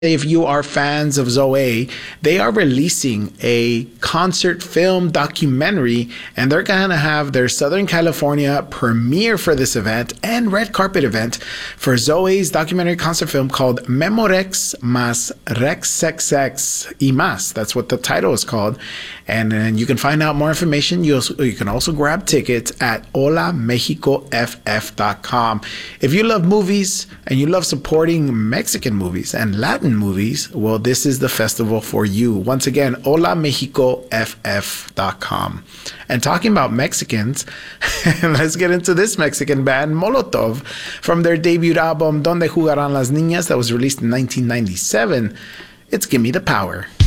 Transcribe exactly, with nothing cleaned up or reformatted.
If you are fans of Zoe, they are releasing a concert film documentary, and they're going to have their Southern California premiere for this event and red carpet event for Zoe's documentary concert film called Memorex Más Rexexex y Más. That's what the title is called. And then you can find out more information. You also, you can also grab tickets at hola mexico f f dot com. If you love movies and you love supporting Mexican movies and Latin movies, well, this is the festival for you. Once again, hola mexico f f dot com. And talking about Mexicans, let's get into this Mexican band, Molotov, from their debut album Donde Jugarán las Niñas that was released in nineteen ninety-seven. It's Give Me the Power.